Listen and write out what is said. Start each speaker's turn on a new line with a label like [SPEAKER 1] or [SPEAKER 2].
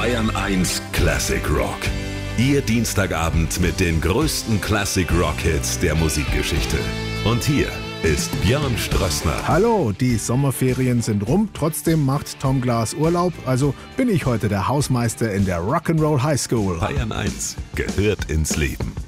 [SPEAKER 1] Bayern 1 Classic Rock. Ihr Dienstagabend mit den größten Classic Rock Hits der Musikgeschichte. Und hier ist Björn Strössner.
[SPEAKER 2] Hallo, die Sommerferien sind rum, trotzdem macht Tom Glas Urlaub, also bin ich heute der Hausmeister in der Rock'n'Roll High School.
[SPEAKER 1] Bayern 1 gehört ins Leben.